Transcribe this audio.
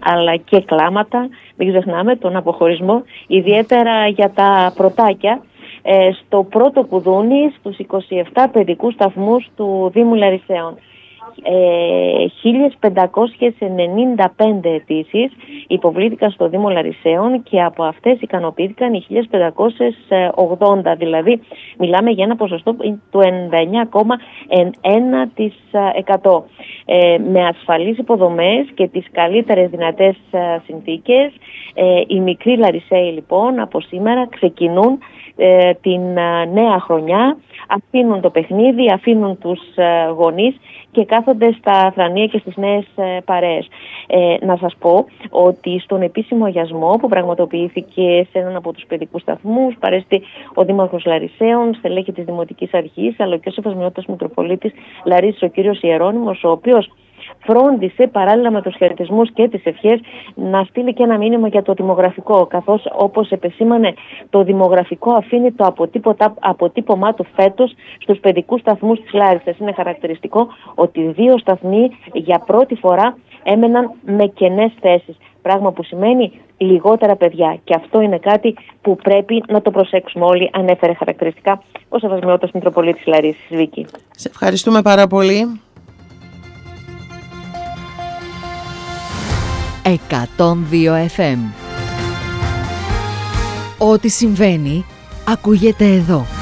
αλλά και κλάματα. Μην ξεχνάμε τον αποχωρισμό, ιδιαίτερα για τα πρωτάκια, στο πρώτο κουδούνι, στους 27 παιδικούς σταθμούς του Δήμου Λαρισαίων. 1.595 αιτήσεις υποβλήθηκαν στο Δήμο Λαρισαίων και από αυτές ικανοποιήθηκαν οι 1.580, δηλαδή μιλάμε για ένα ποσοστό του 99,1%. Με ασφαλείς υποδομές και τις καλύτερες δυνατές συνθήκες, οι μικροί Λαρισαίοι λοιπόν από σήμερα ξεκινούν την νέα χρονιά, αφήνουν το παιχνίδι, αφήνουν τους γονείς και κάθονται στα αθρανία και στις νέες παρέες. Να σας πω ότι στον επίσημο αγιασμό που πραγματοποιήθηκε σε έναν από τους παιδικούς σταθμούς παρέστη ο Δήμαρχος Λαρισαίων, στελέχη της Δημοτικής Αρχής, αλλά και ο Σεβασμιότατος Μητροπολίτης Λαρίσης, ο κύριος Ιερώνυμος, ο οποίος φρόντισε παράλληλα με τους χαιρετισμούς και τις ευχές να στείλει και ένα μήνυμα για το δημογραφικό, καθώς όπως επεσήμανε το δημογραφικό αφήνει το αποτύπωμά του φέτος στους παιδικούς σταθμούς της Λάρισας. Είναι χαρακτηριστικό ότι 2 σταθμοί για πρώτη φορά έμεναν με κενές θέσεις, πράγμα που σημαίνει λιγότερα παιδιά, και αυτό είναι κάτι που πρέπει να το προσέξουμε όλοι, ανέφερε χαρακτηριστικά ο Σεβασμιότατος Μητροπολίτης Λαρίσης. Βίκη. Σε ευχαριστούμε πάρα πολύ. 102 FM. Ό,τι συμβαίνει ακούγεται εδώ.